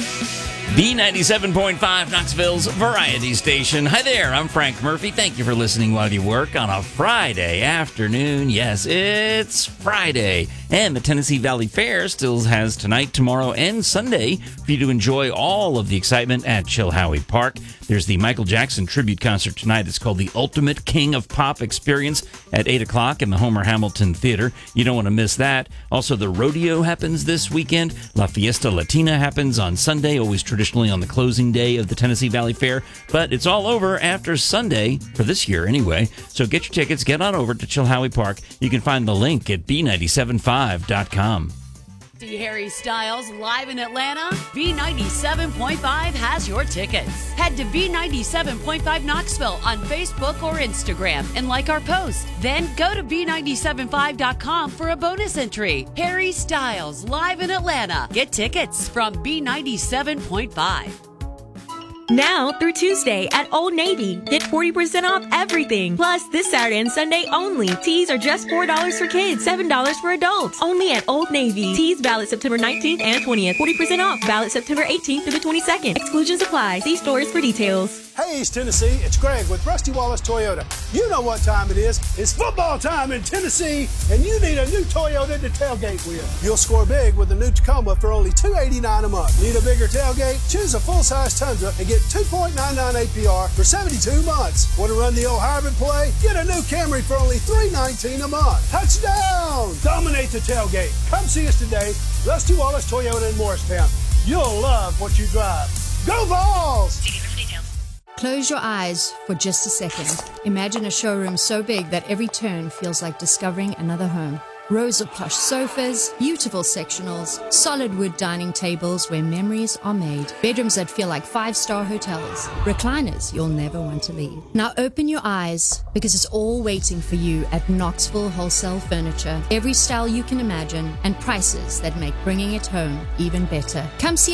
B97.5, Knoxville's variety station. Hi there, I'm Frank Murphy. Thank you for listening while you work on a Friday afternoon. Yes, it's Friday. And the Tennessee Valley Fair still has tonight, tomorrow, and Sunday for you to enjoy all of the excitement at Chilhowie Park. There's the Michael Jackson tribute concert tonight. It's called the Ultimate King of Pop Experience at 8 o'clock in the Homer Hamilton Theater. You don't want to miss that. Also, the rodeo happens this weekend. La Fiesta Latina happens on Sunday, always traditionally on the closing day of the Tennessee Valley Fair. But it's all over after Sunday, for this year anyway. So get your tickets, get on over to Chilhowie Park. You can find the link at B975.com. See Harry Styles live in Atlanta? B97.5 has your tickets. Head to B97.5 Knoxville on Facebook or Instagram and like our post. Then go to B975.com for a bonus entry. Harry Styles live in Atlanta. Get tickets from B97.5. Now through Tuesday at Old Navy. Get 40% off everything. Plus, this Saturday and Sunday only. Tees are just $4 for kids, $7 for adults. Only at Old Navy. Tees valid September 19th and 20th. 40% off. Valid September 18th through the 22nd. Exclusions apply. See stores for details. Hey, East Tennessee, it's Greg with Rusty Wallace Toyota. You know what time it is. It's football time in Tennessee, and you need a new Toyota to tailgate with. You'll score big with the new Tacoma for only $289 a month. Need a bigger tailgate? Choose a full-size Tundra and get 2.99 APR for 72 months. Want to run the old hybrid play? Get a new Camry for only $319 a month. Touchdown! Dominate the tailgate. Come see us today, Rusty Wallace Toyota in Morristown. You'll love what you drive. Go Vols! Close your eyes for just a second. Imagine a showroom so big that every turn feels like discovering another home. Rows of plush sofas, beautiful sectionals, solid wood dining tables where memories are made, bedrooms that feel like five-star hotels, recliners you'll never want to leave. Now open your eyes, because it's all waiting for you at Knoxville Wholesale Furniture. Every style you can imagine and prices that make bringing it home even better. Come see